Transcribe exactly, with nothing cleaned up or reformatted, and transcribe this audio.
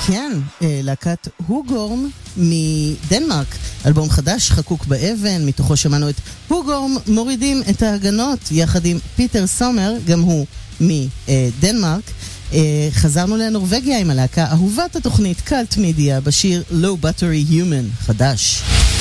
כן, להקת הוגורם מדנמרק, אלבום חדש חקוק באבן, מתוכו שמענו את הוגורם מורידים את ההגנות יחד עם פיטר סומר, גם הוא מדנמרק. חזרנו לנורווגיה עם הלהקה אהובת התוכנית קלט מידיה בשיר Low Battery Human חדש.